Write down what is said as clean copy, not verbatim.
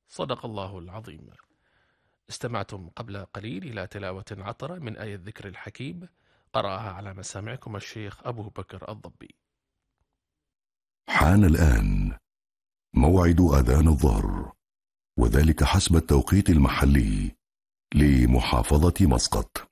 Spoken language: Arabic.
صدق الله العظيم. استمعتم قبل قليل إلى تلاوة عطرة من آية الذكر الحكيم، قرأها على مسامعكم الشيخ أبو بكر الضبي. حان الآن موعد أذان الظهر، وذلك حسب التوقيت المحلي لمحافظة مسقط.